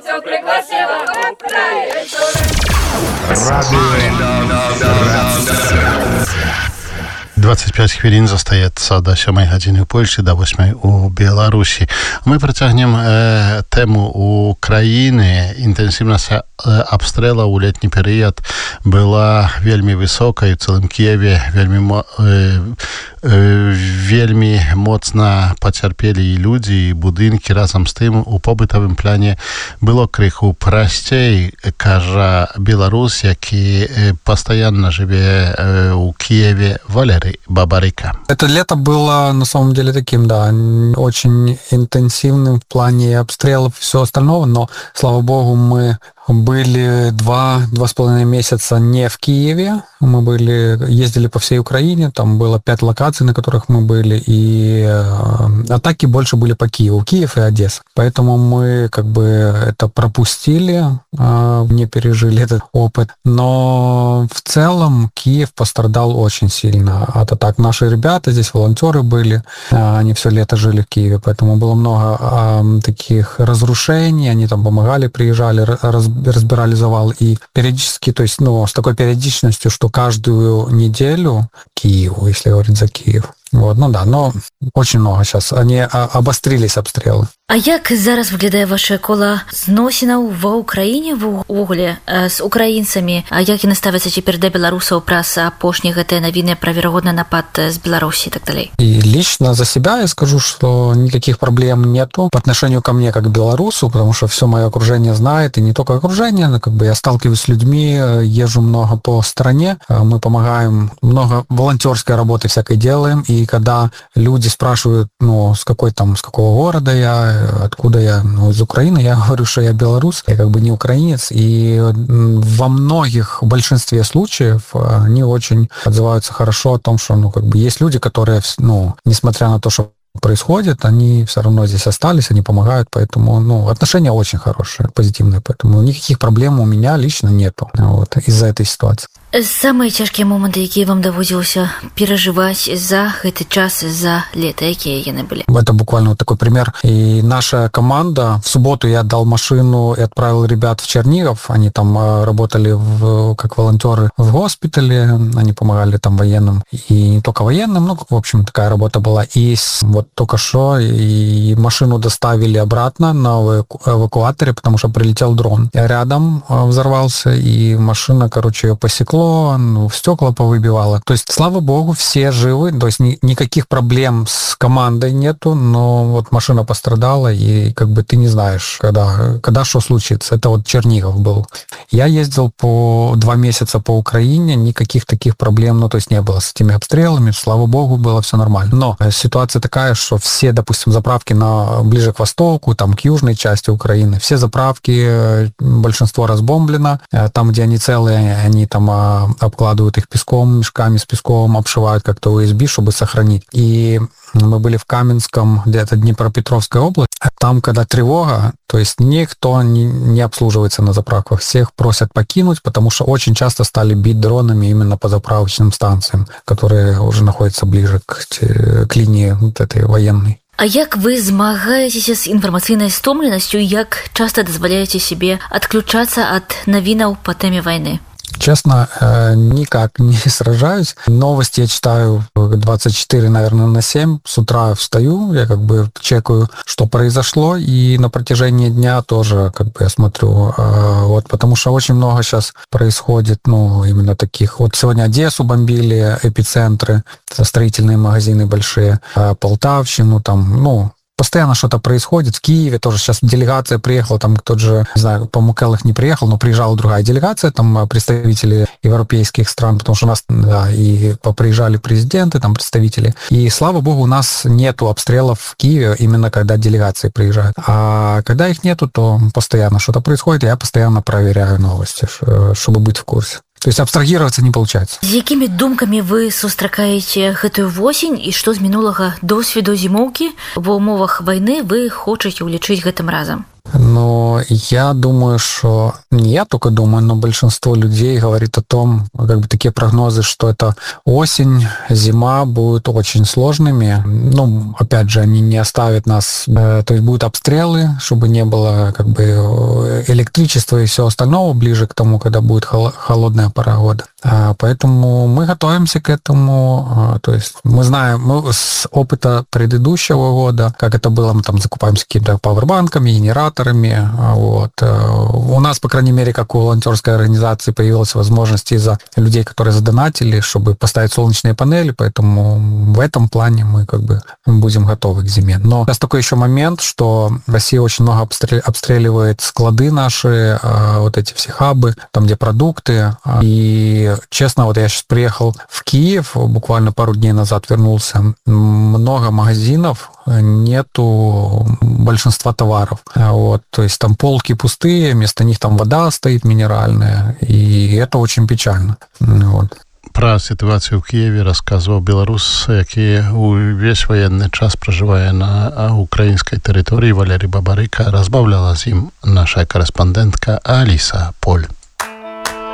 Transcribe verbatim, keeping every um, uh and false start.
двадцять п'ять хвілін застаецца да сёмай гадзіны ў Польшчы, да восьмай у Беларусі. Мы працягнем э, тэму Украіны. Інтэнсіўнасць э, абстрэлаў у летні перыяд была вельмі высокай. У цэлым Кіеве вельмі, э, э, вельмі моцна пацярпелі і людзі, і будынкі. Разам з тым у побытавым пляне было крыху прасцей, кажа беларус, які э, пастаянна жыве э, у Киеве, Валерий Бабарика. Это лето было на самом деле таким, да, очень интенсивным в плане обстрелов и всего остального, но, слава богу, мы были два, два с половиной месяца не в Киеве. Мы были, ездили по всей Украине, там было пять локаций, на которых мы были, и э, атаки больше были по Киеву, Киев и Одесса. Поэтому мы как бы это пропустили, э, не пережили этот опыт. Но в целом Киев пострадал очень сильно от атак. Наши ребята, здесь волонтеры были, э, они все лето жили в Киеве, поэтому было много э, таких разрушений, они там помогали, приезжали, раз, разбирали завал, и периодически, то есть, ну, с такой периодичностью, что каждую неделю Киеву, если говорить за Киев. Вот, ну да, но очень много сейчас. Они обострились, обстрелы. А як зараз выглядае ваше кола зносінаў ва ўкраіне ввогуле з украінцамі? А як яны ставяцца цяпер да беларусаў праз апошнія гэтыя навіны пра верагодны напад з Беларусі и так далее? И лично за себя я скажу, что никаких проблем нету по отношению ко мне как к белорусу, потому что все мое окружение знает, и не только окружение, но как бы я сталкиваюсь с людьми, езжу много по стране, мы помогаем, много волонтерской работы всякой делаем, и когда люди спрашивают, ну, с какой там, с какого города я, откуда я, ну, из Украины, я говорю, что я белорус, я как бы не украинец, и во многих, в большинстве случаев они очень отзываются хорошо о том, что, ну, как бы есть люди, которые, ну, несмотря на то, что происходит, они все равно здесь остались, они помогают, поэтому, ну, отношения очень хорошие, позитивные, поэтому никаких проблем у меня лично нету, вот, из-за этой ситуации. Самыя цяжкія моманты, якія вам даводзілася перажываць за гэты час, за лето, якія яны былі? Это буквально вот такой пример. И наша команда, в субботу я отдал машину и отправил ребят в Чернигов, они там работали в, как волонтеры в госпитале, они помогали там военным, и не только военным, ну, в общем, такая работа была. И вот только что и машину доставили обратно на эвакуаторе, потому что прилетел дрон. Рядом взорвался, и машина, короче, ее посекло, ну, стекла повыбивало. То есть, слава богу, все живы, то есть ни, никаких проблем с командой нету, но вот машина пострадала, и как бы ты не знаешь, когда, когда что случится. Это вот Чернигов был. Я ездил по два месяца по Украине, никаких таких проблем, ну, то есть не было с этими обстрелами, слава богу, было все нормально. Но ситуация такая, что все, допустим, заправки на, ближе к востоку, там, к южной части Украины, все заправки, большинство разбомблено, там, где они целые, они там обкладывают их песком, мешками с песком, обшивают как-то ю эс би, чтобы сохранить. И мы были в Каменском, где-то Днепропетровская область. Там, когда тревога, то есть никто не, не обслуживается на заправках. Всех просят покинуть, потому что очень часто стали бить дронами именно по заправочным станциям, которые уже находятся ближе к, к линии вот этой военной. А як вы змагаецеся з інфармацыйнай стомленасцю, як часта дазваляеце себе адключацца ад навінаў па тэме вайны? Честно, никак не сражаюсь. Новости я читаю двадцать четыре, наверное, на семь. С утра встаю, я как бы чекаю, что произошло, и на протяжении дня тоже как бы я смотрю. Вот, потому что очень много сейчас происходит, ну, именно таких. Вот сегодня Одессу бомбили, эпицентры, строительные магазины большие, Полтавщину, там, ну, постоянно что-то происходит. В Киеве тоже сейчас делегация приехала, там тот же, не знаю, по Мукеллах не приехал, но приезжала другая делегация, там представители европейских стран, потому что у нас, да, и поприезжали президенты, там представители. И, слава богу, у нас нету обстрелов в Киеве именно когда делегации приезжают. А когда их нету, то постоянно что-то происходит, и я постоянно проверяю новости, чтобы быть в курсе. То есть абстрагироваться не получается. З якімі думкамі вы сустракаеце гэтую восень, і што з мінулага досведу зімоўкі ва ўмовах вайны вы хочаце ўлічыць гэтым разам? Но я думаю, что не я только думаю, но большинство людей говорит о том, как бы такие прогнозы, что это осень, зима будут очень сложными. Ну, опять же, они не оставят нас, э, то есть будут обстрелы, чтобы не было как бы электричества и всего остального ближе к тому, когда будет хол- холодная пора года. А, поэтому мы готовимся к этому. А, то есть мы знаем, мы с опыта предыдущего года, как это было, мы там закупаемся какими-то пауэрбанками, генераторами. Вот. У нас, по крайней мере, как у волонтерской организации, появилась возможность из-за людей, которые задонатили, чтобы поставить солнечные панели, поэтому в этом плане мы как бы будем готовы к зиме. Но сейчас такой еще момент, что Россия очень много обстреливает склады наши, вот эти все хабы, там, где продукты. И, честно, вот я сейчас приехал в Киев, буквально пару дней назад вернулся, много магазинов, нету большинства товаров. Вот, то есть там полки пустые, вместо них там вода стоит минеральная, и это очень печально. Вот. Про ситуацию в Киеве рассказывал белорус, який увесь военный час проживає на українській території, Валерій Бабарика. Розмовляла з ним наша кореспондентка Аліса Поль.